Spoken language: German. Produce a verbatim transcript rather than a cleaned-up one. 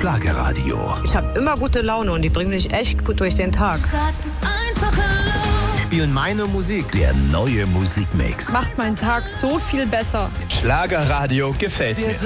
Schlagerradio. Ich habe immer gute Laune und die bringen mich echt gut durch den Tag. Spielen meine Musik. Der neue Musikmix. Macht meinen Tag so viel besser. Schlagerradio gefällt mir.